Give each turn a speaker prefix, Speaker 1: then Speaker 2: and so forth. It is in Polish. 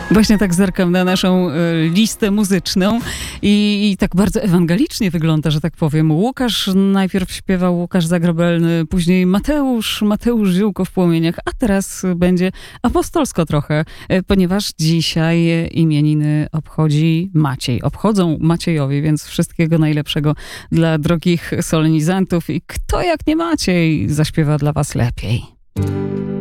Speaker 1: Właśnie tak zerkam na naszą listę muzyczną i tak bardzo ewangelicznie wygląda, że tak powiem. Łukasz najpierw śpiewał, Łukasz Zagrobelny, później Mateusz Ziółko w płomieniach, a teraz będzie apostolsko trochę, ponieważ dzisiaj imieniny obchodzi Maciej. Obchodzą Maciejowi, więc wszystkiego najlepszego dla drogich solenizantów i kto jak nie Maciej zaśpiewa dla was lepiej.